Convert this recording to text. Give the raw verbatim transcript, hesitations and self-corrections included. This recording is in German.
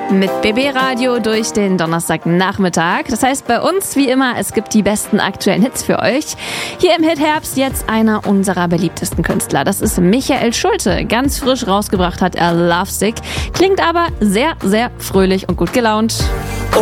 Mit B B Radio durch den Donnerstagnachmittag. Das heißt bei uns wie immer, es gibt die besten aktuellen Hits für euch. Hier im Hitherbst jetzt einer unserer beliebtesten Künstler. Das ist Michael Schulte. Ganz frisch rausgebracht hat er Lovesick. Klingt aber sehr, sehr fröhlich und gut gelaunt.